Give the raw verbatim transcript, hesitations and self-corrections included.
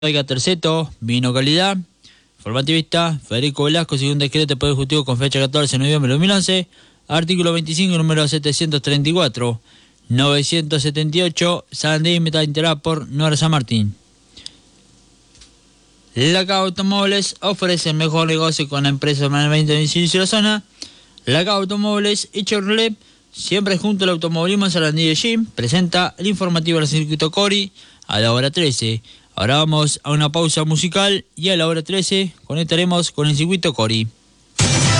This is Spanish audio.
Oiga, Terceto, vino calidad. Informativista, Federico Velasco, según decreto del Poder Ejecutivo con fecha catorce de noviembre de dos mil once, artículo veinticinco, número setecientos treinta y cuatro, novecientos setenta y ocho, Sandí, Metal integrada por Nora San Martín. La Cava Automóviles ofrece el mejor negocio con la empresa de mantenimiento de domicilio de la zona. La Cava Automóviles y Chevrolet, siempre junto al automovilismo en Sarandí de Jim, presenta el informativo del circuito Cori a la hora trece. Ahora vamos a una pausa musical y a la hora trece conectaremos con el circuito Cori.